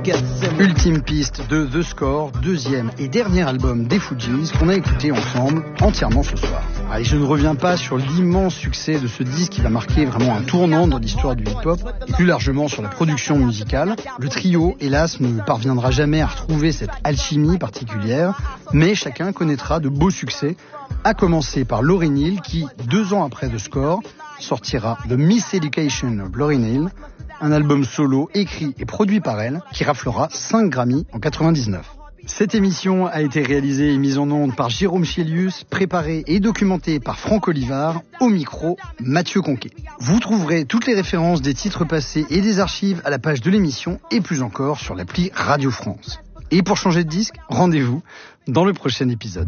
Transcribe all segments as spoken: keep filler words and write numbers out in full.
Ultime piste de The Score, deuxième et dernier album des Fugees qu'on a écouté ensemble entièrement ce soir. Allez, je ne reviens pas sur l'immense succès de ce disque qui va marquer vraiment un tournant dans l'histoire du hip-hop et plus largement sur la production musicale. Le trio, hélas, ne parviendra jamais à retrouver cette alchimie particulière, mais chacun connaîtra de beaux succès, à commencer par Lauryn Hill qui, deux ans après The Score, sortira The Miss Education of Lauryn Hill, un album solo écrit et produit par elle qui raflera cinq Grammy en quatre-vingt-dix-neuf. Cette émission a été réalisée et mise en onde par Jérôme Chielius, préparée et documentée par Franck Olivard, au micro Mathieu Conquet. Vous trouverez toutes les références des titres passés et des archives à la page de l'émission et plus encore sur l'appli Radio France. Et pour changer de disque, rendez-vous dans le prochain épisode.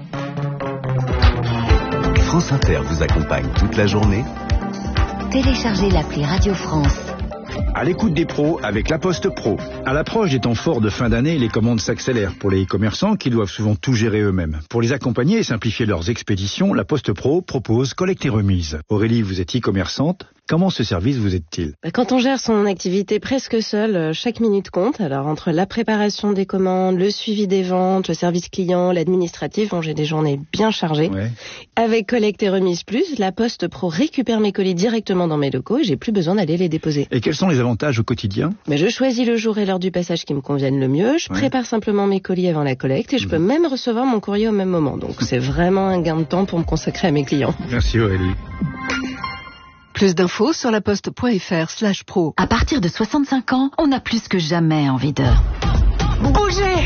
France Inter vous accompagne toute la journée. Téléchargez l'appli Radio France. À l'écoute des pros avec La Poste Pro. À l'approche des temps forts de fin d'année, les commandes s'accélèrent pour les commerçants qui doivent souvent tout gérer eux-mêmes. Pour les accompagner et simplifier leurs expéditions, La Poste Pro propose collecte et remise. Aurélie, vous êtes e-commerçante. Comment ce service vous aide-t-il ? Quand on gère son activité presque seul, chaque minute compte. Alors entre la préparation des commandes, le suivi des ventes, le service client, l'administratif, bon, j'ai des journées bien chargées. Ouais. Avec Collecte et Remise Plus, La Poste Pro récupère mes colis directement dans mes locaux et j'ai plus besoin d'aller les déposer. Et quels sont les avantages au quotidien ? Mais je choisis le jour et l'heure du passage qui me conviennent le mieux. Je ouais. prépare simplement mes colis avant la collecte et je mmh. peux même recevoir mon courrier au même moment. Donc c'est vraiment un gain de temps pour me consacrer à mes clients. Merci Aurélie. Plus d'infos sur laposte.fr slash pro. À partir de soixante-cinq ans, on a plus que jamais envie de... bouger.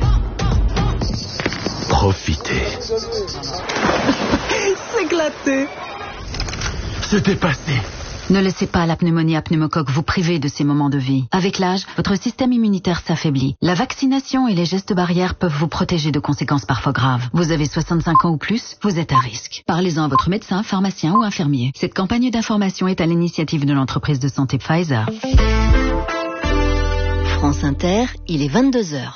Profitez. S'éclater. Se dépasser. Ne laissez pas la pneumonie à pneumocoque vous priver de ces moments de vie. Avec l'âge, votre système immunitaire s'affaiblit. La vaccination et les gestes barrières peuvent vous protéger de conséquences parfois graves. Vous avez soixante-cinq ans ou plus, vous êtes à risque. Parlez-en à votre médecin, pharmacien ou infirmier. Cette campagne d'information est à l'initiative de l'entreprise de santé Pfizer. France Inter, il est vingt-deux heures.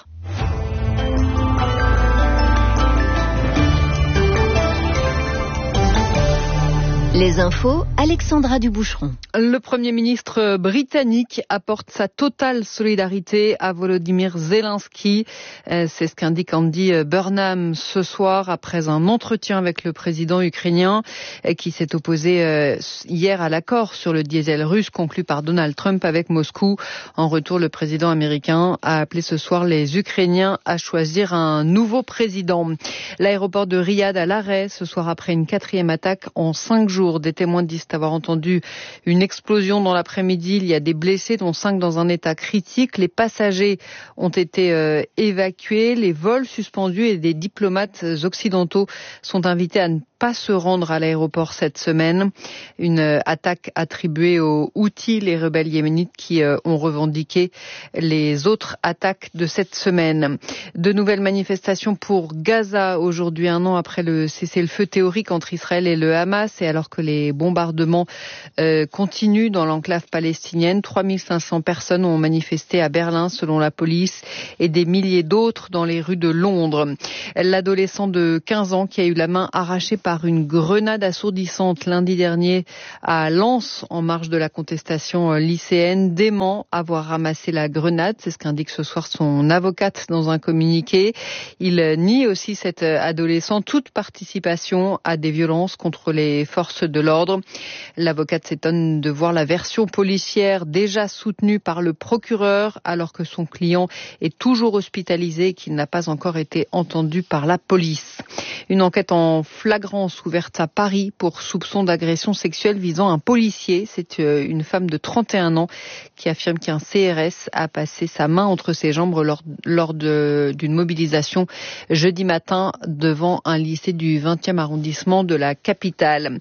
Les infos, Alexandra Duboucheron. Le Premier ministre britannique apporte sa totale solidarité à Volodymyr Zelensky. C'est ce qu'indique Andy Burnham ce soir après un entretien avec le président ukrainien qui s'est opposé hier à l'accord sur le diesel russe conclu par Donald Trump avec Moscou. En retour, le président américain a appelé ce soir les Ukrainiens à choisir un nouveau président. L'aéroport de Riyad à l'arrêt ce soir après une quatrième attaque en cinq jours. Des témoins disent avoir entendu une explosion dans l'après-midi. Il y a des blessés, dont cinq dans un état critique. Les passagers ont été euh, évacués, les vols suspendus et des diplomates occidentaux sont invités à ne pas se rendre à l'aéroport cette semaine. Une euh, attaque attribuée aux Houthis, les rebelles yéménites qui euh, ont revendiqué les autres attaques de cette semaine. De nouvelles manifestations pour Gaza aujourd'hui, un an après le cessez-le-feu théorique entre Israël et le Hamas, et alors que les bombardements euh, continuent dans l'enclave palestinienne. trois mille cinq cents personnes ont manifesté à Berlin selon la police et des milliers d'autres dans les rues de Londres. L'adolescent de quinze ans qui a eu la main arrachée par une grenade assourdissante lundi dernier à Lens en marge de la contestation lycéenne dément avoir ramassé la grenade. C'est ce qu'indique ce soir son avocate dans un communiqué. Il nie aussi, cet adolescent, toute participation à des violences contre les forces de l'ordre. L'avocate s'étonne de voir la version policière déjà soutenue par le procureur alors que son client est toujours hospitalisé et qu'il n'a pas encore été entendu par la police. Une enquête en flagrance ouverte à Paris pour soupçon d'agression sexuelle visant un policier. C'est une femme de trente et un ans qui affirme qu'un C R S a passé sa main entre ses jambes lors, lors de, d'une mobilisation jeudi matin devant un lycée du vingtième arrondissement de la capitale.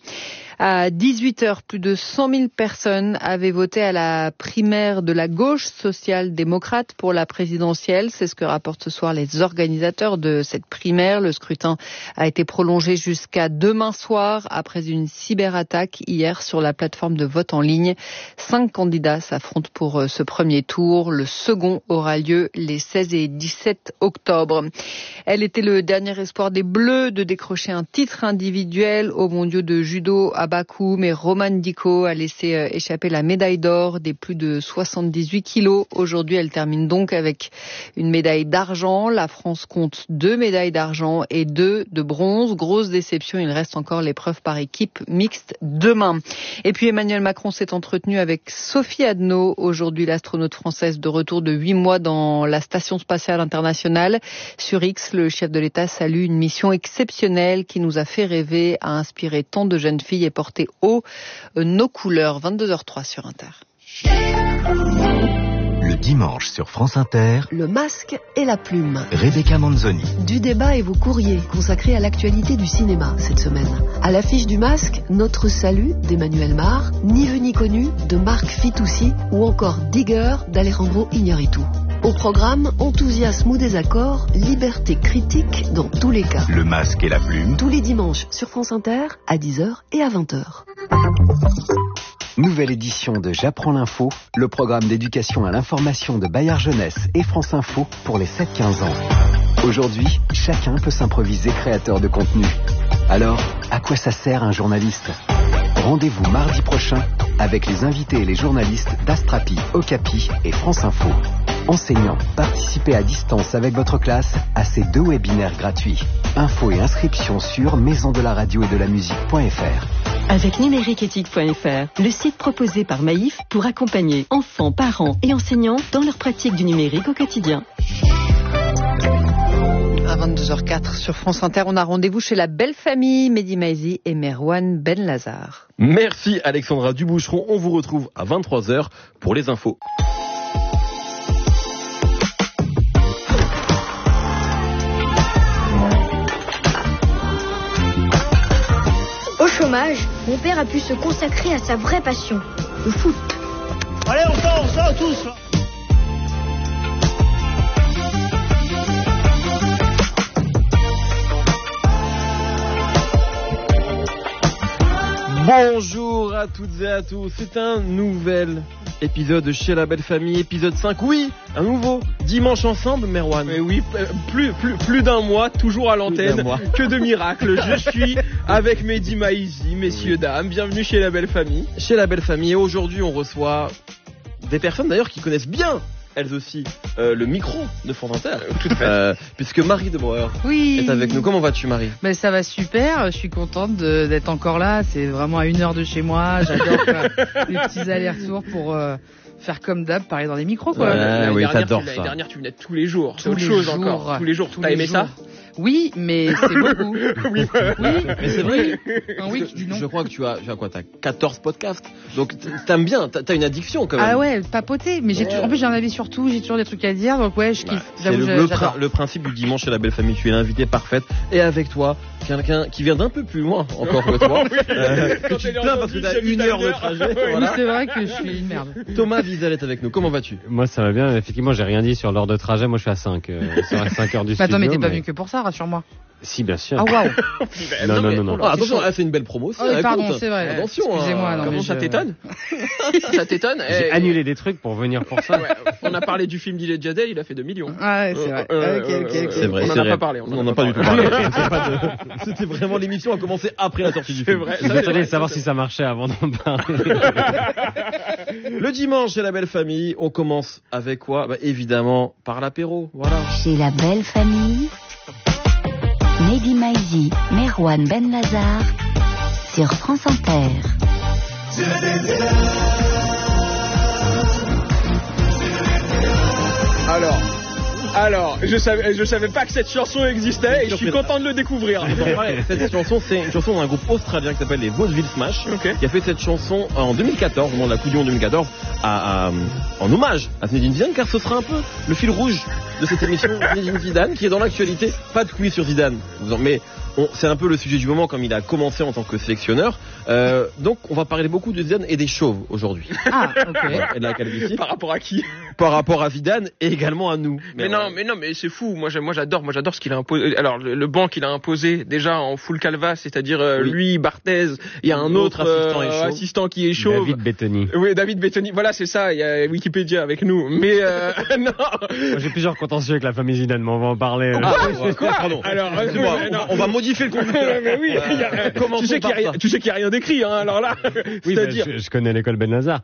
À dix-huit heures, plus de cent mille personnes avaient voté à la primaire de la gauche social-démocrate pour la présidentielle. C'est ce que rapportent ce soir les organisateurs de cette primaire. Le scrutin a été prolongé jusqu'à demain soir après une cyberattaque hier sur la plateforme de vote en ligne. Cinq candidats s'affrontent pour ce premier tour. Le second aura lieu les seize et dix-sept octobre. Elle était le dernier espoir des Bleus de décrocher un titre individuel au mondiaux de judo à à Bakou, mais Romane Dico a laissé échapper la médaille d'or des plus de soixante-dix-huit kilos. Aujourd'hui, elle termine donc avec une médaille d'argent. La France compte deux médailles d'argent et deux de bronze. Grosse déception, il reste encore l'épreuve par équipe mixte demain. Et puis Emmanuel Macron s'est entretenu avec Sophie Adno. Aujourd'hui, l'astronaute française de retour de huit mois dans la Station spatiale internationale. Sur X, le chef de l'État salue une mission exceptionnelle qui nous a fait rêver, a inspiré tant de jeunes filles et porté haut nos couleurs. vingt-deux heures trois sur Inter. Le dimanche sur France Inter, le masque et la plume. Rebecca Manzoni. Du débat et vos courriers consacrés à l'actualité du cinéma cette semaine. À l'affiche du masque, Notre salut d'Emmanuel Mar, Ni vu ni connu de Marc Fitoussi ou encore Digger d'Alejandro Iñárritu. Au programme, enthousiasme ou désaccord, liberté critique dans tous les cas. Le masque et la plume. Tous les dimanches sur France Inter à dix heures et à vingt heures. Nouvelle édition de J'apprends l'info, le programme d'éducation à l'information de Bayard Jeunesse et France Info pour les sept quinze ans. Aujourd'hui, chacun peut s'improviser créateur de contenu. Alors, à quoi ça sert un journaliste ? Rendez-vous mardi prochain avec les invités et les journalistes d'Astrapi, Okapi et France Info. Enseignants, participez à distance avec votre classe à ces deux webinaires gratuits. Infos et inscriptions sur maison de la radio et de la musique point f r. Avec numériqueéthique point f r, le site proposé par Maïf pour accompagner enfants, parents et enseignants dans leur pratique du numérique au quotidien. À vingt-deux heures quatre sur France Inter, on a rendez-vous chez la belle famille, Mehdi Maizi et Merwan Benlazar. Merci Alexandra Duboucheron, on vous retrouve à vingt-trois heures pour les infos. Au chômage, mon père a pu se consacrer à sa vraie passion, le foot. Allez, on sort, on sort tous. Bonjour à toutes et à tous, c'est un nouvel épisode chez la belle famille, épisode cinq, oui, un nouveau dimanche ensemble, Merwan. Mais oui, plus, plus, plus d'un mois, toujours à l'antenne, que de miracles. Je suis avec Mehdi Maizi, messieurs, dames, bienvenue chez la belle famille. Chez la belle famille, et aujourd'hui on reçoit des personnes d'ailleurs qui connaissent bien elles aussi, euh, le micro de France Inter. Euh, tout à fait. Euh, puisque Marie de Breuer oui. est avec nous. Comment vas-tu, Marie ? Ben, ça va super. Je suis contente de, d'être encore là. C'est vraiment à une heure de chez moi. J'adore faire les petits allers-retours pour euh, faire comme d'hab, parler dans les micros. Quoi. Ouais, l'année, oui, dernière, tu, l'année dernière, tu venais tous les jours. C'est autre chose jours, encore. Tous les jours. Tous T'as les aimé jours. ça ? Oui, mais c'est beaucoup. oui, oui, mais c'est vrai. Un oui, tu dis non. Je crois que tu as, tu as quoi ? T'as quatorze podcasts. Donc t'aimes bien, t'as, t'as une addiction quand même. Ah ouais, papoter. Mais j'ai ouais. En plus j'ai un avis sur tout, j'ai toujours des trucs à dire. Donc ouais, je kiffe. Bah, c'est le, le, pr- le principe du dimanche chez la belle famille. Tu es l'invitée parfaite. Et avec toi, quelqu'un qui vient d'un peu plus loin encore que toi. oui, euh, que tu te plains parce que t'as une heure de trajet. Voilà. Oui, c'est vrai que je suis une merde. Thomas Wiesel est avec nous. Comment vas-tu ? Moi ça va bien. Effectivement, j'ai rien dit sur l'heure de trajet. Moi je suis à cinq. Euh, à cinq heures du studio. Mais attends, mais t'es pas venu que pour ça, rassure-moi. Si, bien sûr. Ah waouh. non, non, non, non. Ah, attention, ah, c'est une belle promo. Oh, pardon, c'est vrai. Attention. Excusez-moi. Hein. Non, Comment je... ça t'étonne Ça t'étonne J'ai eh, annulé des trucs pour venir pour ça. Ouais, on a parlé du film d'Ile Jadel, il a fait deux millions. Ah ouais, c'est vrai. Euh, okay, okay, okay. C'est vrai. On n'en a pas parlé. On n'en a pas du tout parlé. C'était vraiment l'émission a commencé après la sortie du film. C'est vrai. Je voulais savoir si ça marchait avant d'en parler. Le dimanche chez la belle famille, on commence avec quoi ? Bah évidemment par l'apéro. Voilà. Chez la belle famille. Mehdi Maizi, Merwan Benlazar sur France Inter. Alors, alors, je savais, je savais pas que cette chanson existait et je suis content de le découvrir. Cette chanson, c'est une chanson d'un groupe australien qui s'appelle les Vaudeville Smash, okay. qui a fait cette chanson en deux mille quatorze, au moment de la Coupe du Monde deux mille quatorze, à, à, en hommage à Zinedine Zidane, car ce sera un peu le fil rouge de cette émission, Zinedine Zidane, qui est dans l'actualité. Pas de quiz sur Zidane, mais on, c'est un peu le sujet du moment, comme il a commencé en tant que sélectionneur. Euh, donc, on va parler beaucoup de Zidane et des chauves aujourd'hui. Ah, ok. Et de la calvitie. Par rapport à qui ? Par rapport à Zidane et également à nous. Mais, mais non, mais non, mais c'est fou. Moi, moi, j'adore, moi, j'adore ce qu'il a imposé. Alors, le, le banc qu'il a imposé déjà en full calva, c'est-à-dire euh, oui. lui, Barthez, il y a un autre, autre assistant, euh, assistant qui est chauve. David Bettoni. Oui, David Bettoni. Voilà, c'est ça. Il y a Wikipédia avec nous. Mais euh, non. Moi, j'ai plusieurs contentieux avec la famille Zidane, mais on va en parler. Ah, quoi, quoi Pardon. Alors, euh, on, va, on va modifier modifier le contenu. Mais oui, il y a, tu sais qu'il y a rien, tu sais qu'il y a rien d'écrit, hein, alors là. Oui, c'est-à-dire. Bah, je, je connais l'école Ben Lazar.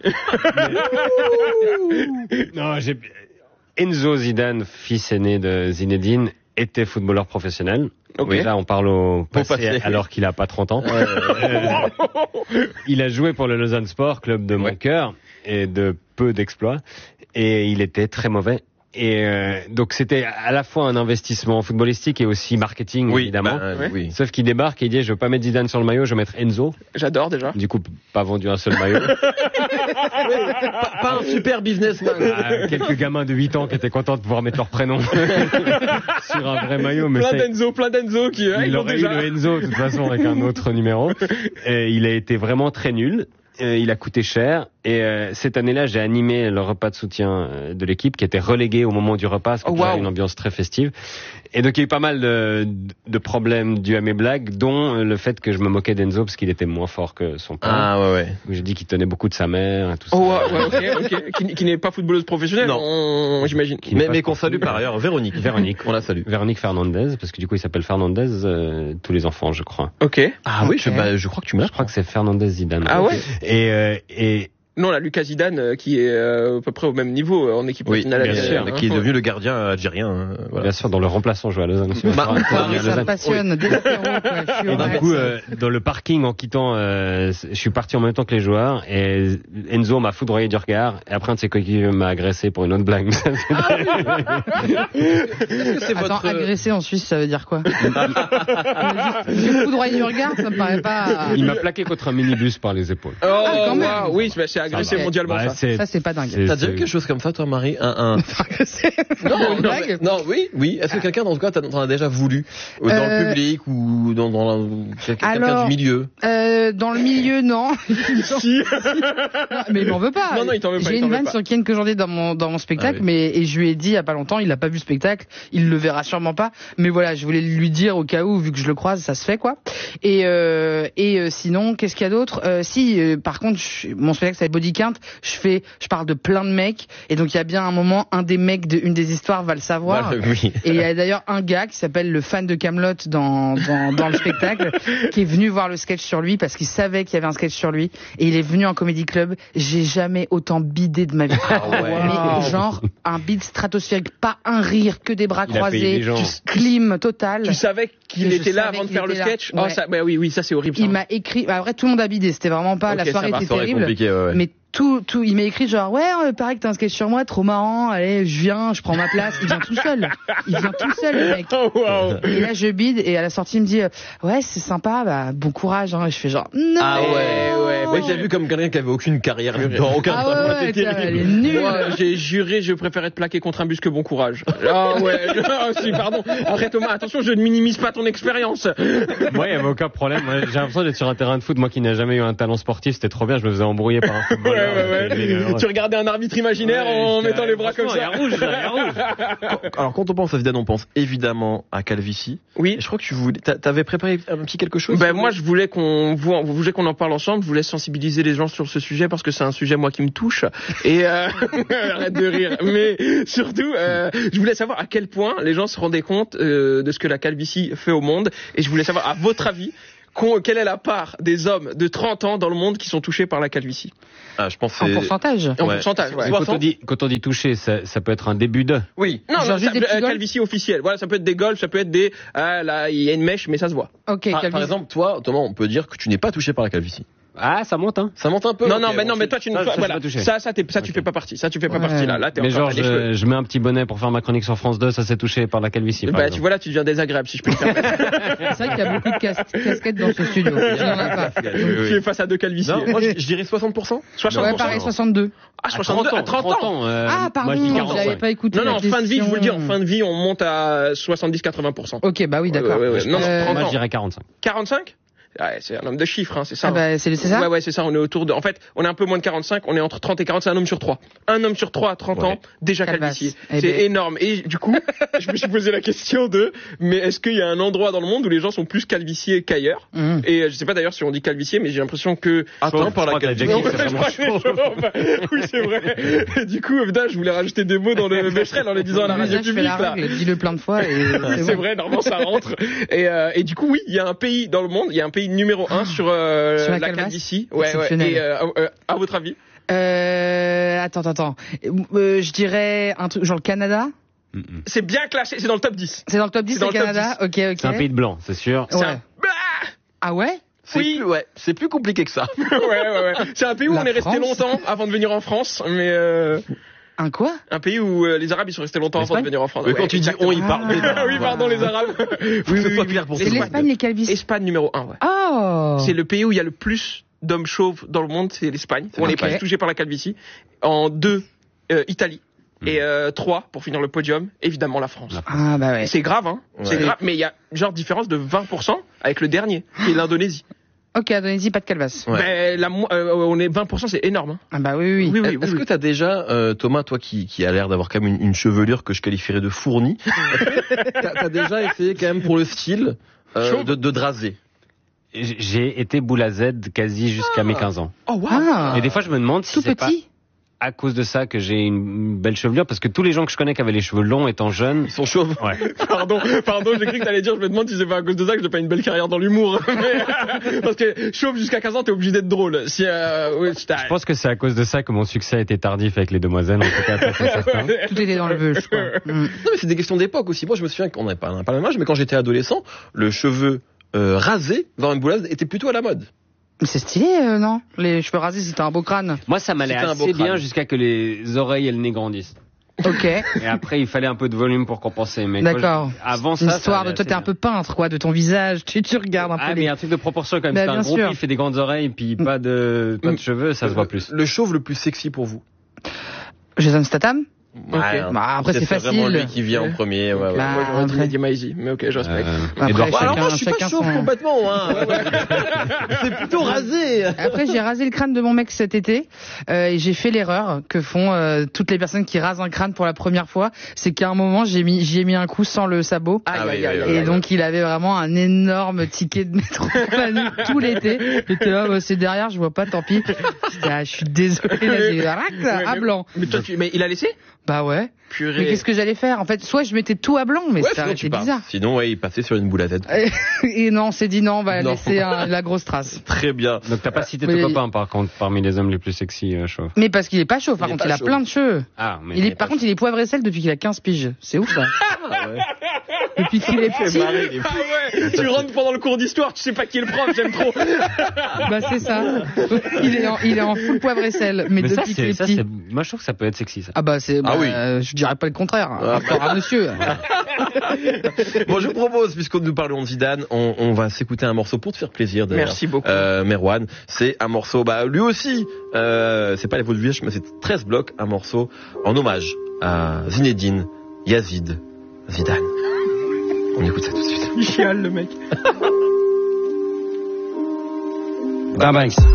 Mais... non, j'ai. Enzo Zidane, fils aîné de Zinedine, était footballeur professionnel. Okay. Et là, on parle au passé, passé. alors qu'il a pas trente ans. euh, il a joué pour le Lausanne Sport, club de mon ouais. cœur, et de peu d'exploits. Et il était très mauvais. Et euh, donc c'était à la fois un investissement footballistique et aussi marketing, oui, évidemment. Bah, euh, oui. Sauf qu'il débarque et il dit je veux pas mettre Zidane sur le maillot, je vais mettre Enzo. J'adore déjà. Du coup, pas vendu un seul maillot. pas, pas un super businessman. Ah, quelques gamins de huit ans qui étaient contents de pouvoir mettre leur prénom sur un vrai maillot. Mais plein d'Enzo, plein d'Enzo qui. Il, il aurait déjà eu le Enzo de toute façon avec un autre numéro. Et il a été vraiment très nul. Euh, il a coûté cher et euh, cette année-là, j'ai animé le repas de soutien euh, de l'équipe qui était relégué au moment du repas parce qu'il y avait une ambiance très festive. Et donc il y a eu pas mal de, de problèmes dus à mes blagues, dont euh, le fait que je me moquais d'Enzo parce qu'il était moins fort que son père. Ah ouais ouais. J'ai dit qu'il tenait beaucoup de sa mère et tout ça. Oh ouais, ouais ok ok. Qui, qui n'est pas footballeuse professionnelle, non, on, j'imagine. Mais, mais qu'on salue par ailleurs Véronique. Véronique, on la salue. Véronique Fernandez parce que du coup il s'appelle Fernandez euh, tous les enfants, je crois. Ok. Ah oui, okay. je, bah, je crois que tu me l'as. Je crois que c'est Fernandez Zidane. Ah ouais. Et euh, et non, la Lucas Zidane euh, qui est euh, à peu près au même niveau euh, en équipe oui, nationale algérienne, hein, qui est devenu le gardien algérien. Hein, voilà. Bien sûr, dans le remplaçant, je joue à Lausanne. Bah, ouais, ça me passionne. Dès l'apéro, quoi. Et du coup, euh, dans le parking, en quittant, euh, je suis parti en même temps que les joueurs et Enzo m'a foudroyé du regard. Et après, un de ses coéquipiers m'a agressé pour une autre blague. Est-ce que c'est Attends, votre... agressé en Suisse, ça veut dire quoi? Juste foudroyé du regard, ça me paraît pas. Il m'a plaqué contre un minibus par les épaules. Oh, ah, quand même. Wow, oui, c'est agressé okay. mondialement. Bah, ça. C'est... ça, c'est pas dingue. T'as déjà eu quelque chose comme ça, toi, Marie? Un, un... non, non, mais, non, oui, oui. Est-ce que quelqu'un, en tout cas, t'en a déjà voulu? Dans euh... le public ou dans, dans la... quelqu'un Alors, du milieu? Euh, dans le milieu, non. Si. Non, mais il m'en veut pas. Non, non, il t'en veut pas. J'ai une vanne sur Ken que j'en ai dans mon, dans mon spectacle, ah, oui. mais, et je lui ai dit il y a pas longtemps, il a pas vu le spectacle, il le verra sûrement pas. Mais voilà, je voulais lui dire au cas où, vu que je le croise, ça se fait, quoi. Et, euh, et euh, sinon, qu'est-ce qu'il y a d'autre? euh, Si, euh, par contre, je, mon spectacle, c'est Body Count, je fais, je parle de plein de mecs, et donc il y a bien un moment, un des mecs de une des histoires va le savoir. Bah, oui. Et il y a d'ailleurs un gars qui s'appelle le fan de Kaamelott dans, dans, dans le spectacle, qui est venu voir le sketch sur lui parce qu'il savait qu'il y avait un sketch sur lui, et il est venu en comédie club. J'ai jamais autant bidé de ma vie. Ah ouais. Mais genre un bide stratosphérique, pas un rire, que des bras il croisés, clim total. Tu savais qu'il était là avant de faire le sketch? Ouais. Oh, ça, bah oui, oui, ça c'est horrible. Ça. Il m'a écrit. Bah, après, tout le monde a bidé. C'était vraiment pas. Okay, la soirée était terrible. Ouais, ouais. Mais tout, tout, il m'a écrit genre, ouais, euh, pareil que t'as un sketch sur moi, trop marrant, allez, je viens, je prends ma place. Il vient tout seul. Il vient tout seul, le mec. Oh, wow. Et là, je bide, et à la sortie, il me dit, ouais, c'est sympa, bah, bon courage, hein. Et je fais genre, non. Ah ouais, ouais. Moi, j'ai vu comme quelqu'un qui avait aucune carrière, dans aucun ah ouais, ouais, terrible. Elle est nulle. Moi, j'ai juré, je préférais te plaquer contre un bus que bon courage. Ah ouais, ah, si, pardon. Après, Thomas, attention, je ne minimise pas ton expérience. Moi, il n'y avait aucun problème. Moi, j'ai l'impression d'être sur un terrain de foot, moi qui n'ai jamais eu un talent sportif, c'était trop bien, je me faisais embrouiller par un footballeur. Ouais, ouais, ouais. Tu regardais un arbitre imaginaire ouais, en mettant les bras comme ça. Il y a rouge, il y a rouge. Alors quand on pense à Zidane, on pense évidemment à Calvici. Oui. Et je crois que tu voulais, t'avais préparé un petit quelque chose. Ben moi, je voulais qu'on, vous voulez qu'on en parle ensemble. Je voulais sensibiliser les gens sur ce sujet parce que c'est un sujet moi qui me touche. Et euh... arrête de rire. Mais surtout, euh, je voulais savoir à quel point les gens se rendaient compte euh, de ce que la calvitie fait au monde. Et je voulais savoir, à votre avis, quelle est la part des hommes de trente ans dans le monde qui sont touchés par la calvitie? Ah, je pense en pourcentage. En ouais. pourcentage, ouais. Quand on dit, quand on dit toucher, ça, ça peut être un début de. Oui. Non, non, ça, euh, calvitie officielle. Voilà, ça peut être des golfs, ça peut être des, ah, là, il y a une mèche, mais ça se voit. Ok, par, par exemple, toi, Thomas, on peut dire que tu n'es pas touché par la calvitie. Ah, ça monte, hein. Ça monte un peu. Non, okay, non, mais bon, non, mais toi, tu ne, ça, toi, ça, voilà. Ça, ça, t'es, ça, okay. tu fais pas partie. Ça, tu fais pas ouais. partie, là. Là, t'es mais encore genre, je, je mets un petit bonnet pour faire ma chronique sur France deux, ça s'est touché par la calvitie. Bah, tu vois, là, tu deviens désagréable, si je peux te permettre. C'est vrai qu'il y a beaucoup de cas- casquettes dans ce studio. Tu es face à deux calvities. Non, moi, je, je dirais soixante pour cent. soixante pour cent. Ouais, pareil, soixante-deux. Ah, soixante-deux, à trente ans. Euh, ah, pardon, je n'avais pas écouté. Non, non, en fin de vie, je vous le dis, en fin de vie, on monte à soixante-dix à quatre-vingts pour cent. Ok, bah oui, d'accord. Ouais, ouais, ouais. Non, euh, trente moi, ans. je dirais quarante-cinq. quarante-cinq? Ouais, c'est un homme de chiffres, hein, c'est ça. Ah bah, c'est, c'est ça. Ouais, ouais, c'est ça. On est autour de. En fait, on est un peu moins de quarante-cinq. On est entre trente et quarante. C'est un homme sur trois. Un homme sur trois à trente ouais. ans déjà calvitie. Eh c'est ben... énorme. Et du coup, je me suis posé la question de, mais est-ce qu'il y a un endroit dans le monde où les gens sont plus calviciés qu'ailleurs? mmh. Et je sais pas d'ailleurs si on dit calvicié, mais j'ai l'impression que. Attends, par la calvitie. Oui, c'est vrai. Et du coup, putain, je voulais rajouter des mots dans le Becherel en les disant à la radio publique là. Dis-le plein de fois. Et c'est c'est vrai, normalement ça rentre. Et, euh, et du coup, oui, il y a un pays dans le monde, il y a un pays numéro un sur, euh, sur la, la calvitie. Ouais, ouais. Et euh, euh, à votre avis? Euh, attends, attends. Euh, je dirais un truc genre le Canada. C'est bien classé, c'est dans le top dix. C'est dans le top dix, c'est le Canada. Ok, ok. C'est un pays de blanc, c'est sûr. Ouais. Un... Ah ouais? C'est oui, plus, ouais, c'est plus compliqué que ça. ouais, ouais, ouais. C'est un pays où la on est resté longtemps avant de venir en France, mais. Euh... Un quoi? Un pays où euh, les Arabes ils sont restés longtemps avant de venir en France. Ouais, quand tu dis on, ils parlent. Ah, oui, pardon, les Arabes. oui, oui, oui, clair pour c'est l'Espagne, les calvities. Espagne numéro un, ouais. Oh. C'est le pays où il y a le plus d'hommes chauves dans le monde, c'est l'Espagne. C'est on n'est okay. pas touché par la calvitie. En deux, euh, Italie. Mmh. Et euh, trois, pour finir le podium, évidemment la France. Ah bah ouais. C'est grave, hein. Ouais. C'est grave, mais il y a genre différence de vingt pour cent avec le dernier, qui est l'Indonésie. Ok, Indonésie, pas de calvasse. Ouais. Ben, la, euh, on est vingt pour cent, c'est énorme. Hein. Ah bah oui, oui. oui, oui, Est-ce oui, que oui. t'as déjà, euh, Thomas, toi qui, qui a l'air d'avoir quand même une, une chevelure que je qualifierais de fournie, t'as, t'as déjà essayé quand même pour le style euh, de, de draser? J'ai été boule à Z quasi jusqu'à ah. mes quinze ans. Oh wow. Ah. Et des fois, je me demande si Tout c'est petit. pas à cause de ça que j'ai une belle chevelure, parce que tous les gens que je connais qui avaient les cheveux longs étant jeunes, ils sont chauves. Ouais. pardon, pardon, j'ai cru que t'allais dire, je me demande si c'est pas à cause de ça que j'ai pas une belle carrière dans l'humour. Parce que chauve jusqu'à quinze ans, t'es obligé d'être drôle. Si, euh, oui, je pense que c'est à cause de ça que mon succès a été tardif avec les demoiselles, en tout cas, c'est certain. Tout était dans le vœu, je crois. Mm. Non, mais c'est des questions d'époque aussi. Moi, je me souviens qu'on n'a pas, pas le même âge, mais quand j'étais adolescent, le cheveu euh, rasé dans une boulade était plutôt à la mode. C'est stylé, euh, non? Les cheveux rasés, c'était un beau crâne. Moi, ça m'allait assez bien jusqu'à que les oreilles et le nez grandissent. Ok. Et après, il fallait un peu de volume pour compenser. Mais d'accord. Je, avant ça, l'histoire ça de toi, t'es un peu peintre, quoi, de ton visage. Tu, tu regardes un ah, peu. Ah, mais les... un truc de proportion quand même. Bah, c'est un gros sûr. pif et des grandes oreilles, puis pas de, pas de cheveux, ça se voit plus. Le chauve le plus sexy pour vous? Jason Statham? Ouais, okay. Bah, après, c'est, c'est facile. C'est vraiment lui qui vient en premier. Ouais, ouais. Bah, moi, j'aurais dit Mehdi Maizi, mais ok, je respecte. Euh, après, bah, chacun, alors moi, je suis pas chauve son... complètement. Hein. Ouais, ouais. C'est plutôt rasé. Après, j'ai rasé le crâne de mon mec cet été euh, et j'ai fait l'erreur que font euh, toutes les personnes qui rasent un crâne pour la première fois, c'est qu'à un moment, j'ai mis, j'y ai mis un coup sans le sabot. Ah, oui, et oui, oui, donc, oui. il avait vraiment un énorme ticket de métro tout l'été. J'étais là, bah, c'est derrière, je vois pas, tant pis. Ah, je suis désolé, là, j'ai rac, à blanc. Mais toi, tu, mais il a laissé? Bah ouais. Purée. Mais qu'est-ce que j'allais faire? En fait, soit je mettais tout à blanc, mais ouais, ça c'était bizarre. Sinon, ouais, il passait sur une boule à tête. Et non, on s'est dit non, on va non. laisser un, la grosse trace. Très bien. Donc t'as pas cité ton copain, par contre, parmi les hommes les plus sexy euh, chauves. Mais parce qu'il est pas chauve, par il contre, il a chauve. plein de cheveux. Ah, mais il il est, par contre, chauve. il est poivre et sel depuis qu'il a quinze piges. C'est ouf, ça. Ah, ouais. Depuis qu'il est petit. Marré, il est ah ouais. Tu rentres pendant le cours d'histoire, tu sais pas qui est le prof, j'aime trop. Bah c'est ça. Il est en, il est en full poivre et sel, mais, mais depuis ça, qu'il est ça, petit. C'est... Moi, je trouve que ça peut être sexy, ça. Ah bah c'est. Bah, ah oui. Euh, je dirais pas le contraire. Ah, encore un monsieur. Bon, je propose, puisque nous parlons de Zidane, on, on va s'écouter un morceau pour te faire plaisir. Merci beaucoup. Euh, Merwan, c'est un morceau, bah lui aussi, euh, c'est pas les Vaudeville, mais c'est treize blocs, un morceau en hommage à Zinedine Yazid Zidane. On écoute ça tout de suite. Il chiale le mec. Ah, Banks.